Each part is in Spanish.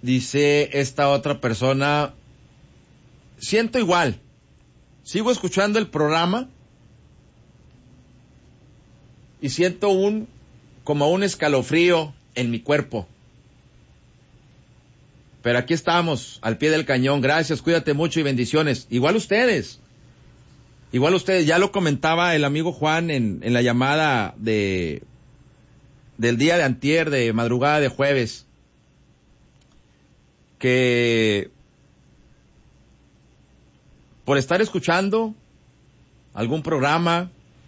Dice esta otra persona, siento igual, sigo escuchando el programa y siento como un escalofrío en mi cuerpo. Pero aquí estamos, al pie del cañón. Gracias, cuídate mucho y bendiciones. Igual ustedes, ya lo comentaba el amigo Juan en la llamada del día de antier, de madrugada de jueves, que por estar escuchando algún programa,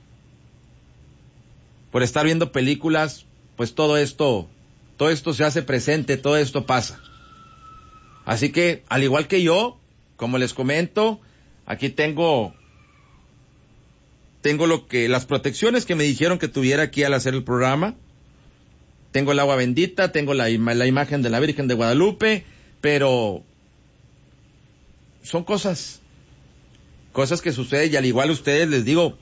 por estar viendo películas, pues todo esto se hace presente, todo esto pasa. Así que, al igual que yo, como les comento, aquí tengo las protecciones que me dijeron que tuviera aquí al hacer el programa. Tengo el agua bendita, tengo la imagen de la Virgen de Guadalupe, pero son cosas que suceden, y al igual ustedes les digo,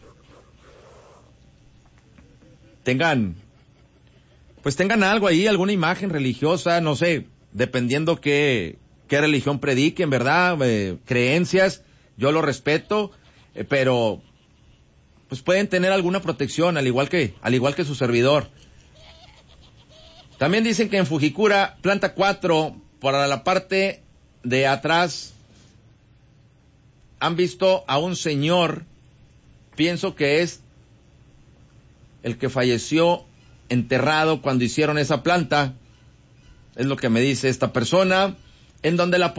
tengan algo ahí, alguna imagen religiosa, no sé, dependiendo qué religión prediquen, ¿verdad? Creencias, yo lo respeto, pero pues pueden tener alguna protección, al igual que su servidor. También dicen que en Fujikura, planta 4, para la parte de atrás, han visto a un señor, pienso que es el que falleció enterrado cuando hicieron esa planta, es lo que me dice esta persona, en donde la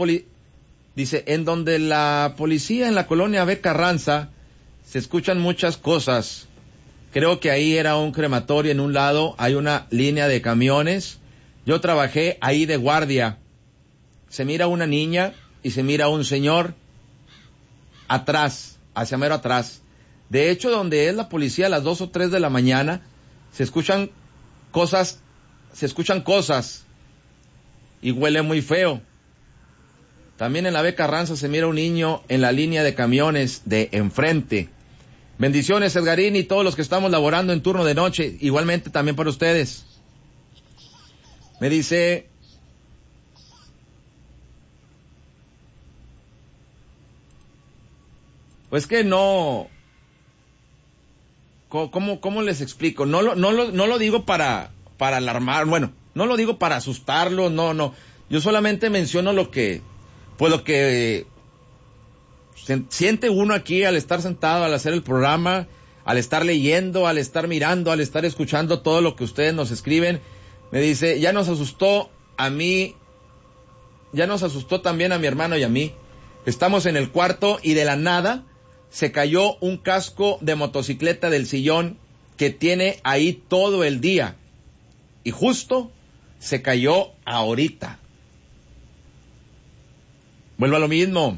policía en la colonia B. Carranza se escuchan muchas cosas. Creo que ahí era un crematorio, en un lado hay una línea de camiones. Yo trabajé ahí de guardia. Se mira una niña y se mira un señor atrás, hacia mero atrás. De hecho, donde es la policía a las 2 o 3 de la mañana, se escuchan cosas y huele muy feo. También en la B. Carranza se mira un niño en la línea de camiones de enfrente. Bendiciones, Edgarín, y todos los que estamos laborando en turno de noche, igualmente también para ustedes. Me dice, pues que no, ¿cómo les explico? No lo digo para alarmar, bueno, no lo digo para asustarlo, no. Yo solamente menciono lo que siente uno aquí al estar sentado, al hacer el programa, al estar leyendo, al estar mirando, al estar escuchando todo lo que ustedes nos escriben. Me dice, ya nos asustó también a mi hermano y a mí. Estamos en el cuarto y de la nada se cayó un casco de motocicleta del sillón que tiene ahí todo el día. Y justo se cayó ahorita. Vuelvo a lo mismo.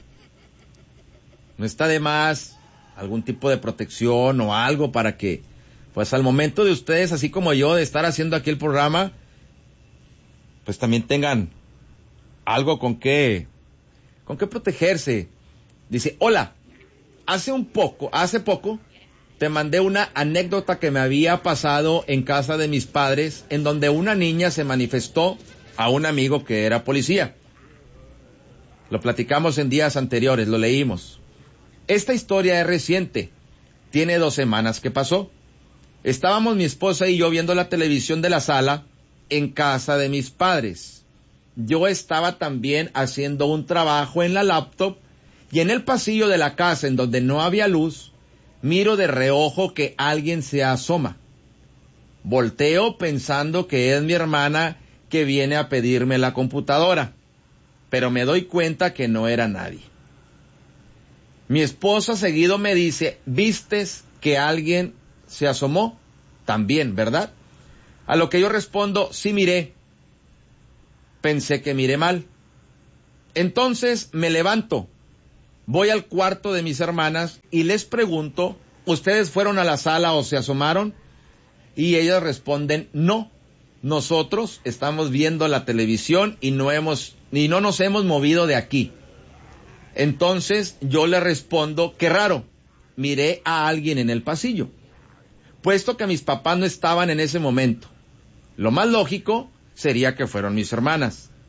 No está de más algún tipo de protección o algo para que, pues al momento de ustedes, así como yo, de estar haciendo aquí el programa, pues también tengan algo con qué protegerse. Dice, hola, hace poco, te mandé una anécdota que me había pasado en casa de mis padres, en donde una niña se manifestó a un amigo que era policía. Lo platicamos en días anteriores, lo leímos. Esta historia es reciente, tiene 2 semanas que pasó. Estábamos mi esposa y yo viendo la televisión de la sala en casa de mis padres. Yo estaba también haciendo un trabajo en la laptop y en el pasillo de la casa, en donde no había luz, miro de reojo que alguien se asoma. Volteo pensando que es mi hermana que viene a pedirme la computadora, pero me doy cuenta que no era nadie. Mi esposa seguido me dice, ¿vistes que alguien se asomó? También, ¿verdad? A lo que yo respondo, sí miré. Pensé que miré mal. Entonces me levanto, voy al cuarto de mis hermanas y les pregunto, ¿ustedes fueron a la sala o se asomaron? Y ellas responden, no, nosotros estamos viendo la televisión y no nos hemos movido de aquí. Entonces yo le respondo, qué raro, miré a alguien en el pasillo, puesto que mis papás no estaban en ese momento. Lo más lógico sería que fueron mis hermanas.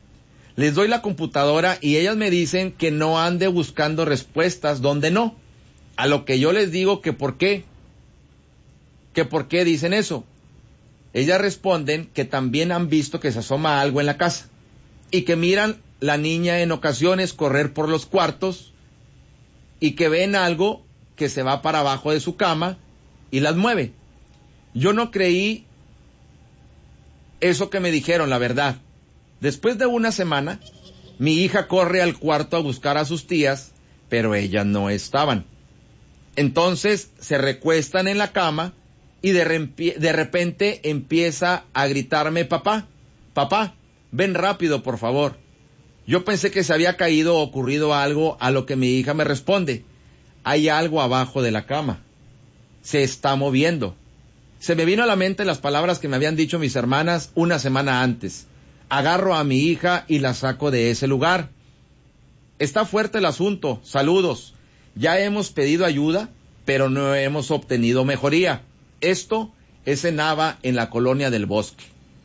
Les doy la computadora y ellas me dicen que no ande buscando respuestas donde no. A lo que yo les digo que por qué. Que por qué dicen eso. Ellas responden que también han visto que se asoma algo en la casa y que miran la niña en ocasiones correr por los cuartos y que ven algo que se va para abajo de su cama y las mueve. Yo no creí eso que me dijeron, la verdad. Después de una semana, mi hija corre al cuarto a buscar a sus tías, pero ellas no estaban. Entonces se recuestan en la cama y de repente empieza a gritarme: papá, papá, ven rápido, por favor. Yo pensé que se había caído o ocurrido algo, a lo que mi hija me responde: hay algo abajo de la cama. Se está moviendo. Se me vino a la mente las palabras que me habían dicho mis hermanas una semana antes. Agarro a mi hija y la saco de ese lugar. Está fuerte el asunto. Saludos. Ya hemos pedido ayuda, pero no hemos obtenido mejoría. Esto es en Nava, en la colonia del Bosque.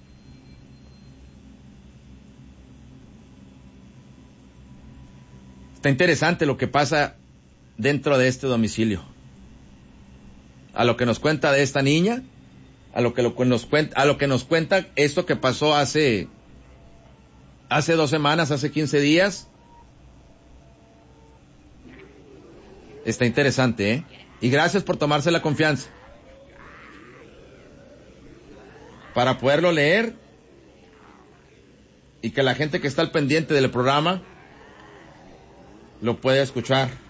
Está interesante lo que pasa dentro de este domicilio. A lo que nos cuenta de esta niña, a lo que nos cuenta esto que pasó hace 2 semanas, hace 15 días. Está interesante, ¿eh? Y gracias por tomarse la confianza para poderlo leer y que la gente que está al pendiente del programa lo pueda escuchar.